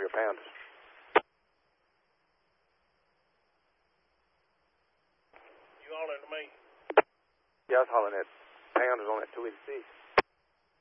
your Pounders. You hollering at me? Yeah, I was hollering at Pounders on that 286.